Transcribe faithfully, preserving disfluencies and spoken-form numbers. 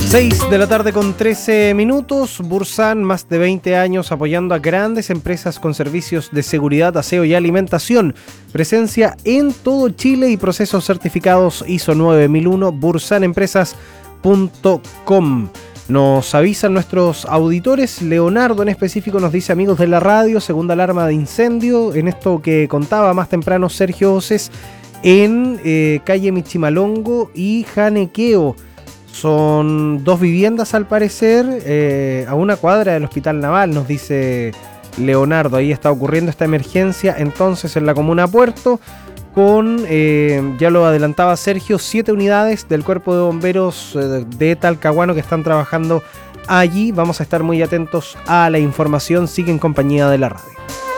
seis de la tarde con trece minutos. Bursan, más de veinte años apoyando a grandes empresas con servicios de seguridad, aseo y alimentación. Presencia en todo Chile y procesos certificados I S O nueve mil uno. bursan empresas punto com. Nos avisan nuestros auditores. Leonardo en específico nos dice: amigos de la radio, segunda alarma de incendio. En esto que contaba más temprano Sergio Oces, en eh, calle Michimalongo y Janequeo. Son dos viviendas al parecer, eh, a una cuadra del Hospital Naval, nos dice Leonardo. Ahí está ocurriendo esta emergencia entonces en la comuna Puerto, con, eh, ya lo adelantaba Sergio, siete unidades del Cuerpo de Bomberos eh, de Talcahuano que están trabajando allí. Vamos a estar muy atentos a la información. Sigue en compañía de la radio.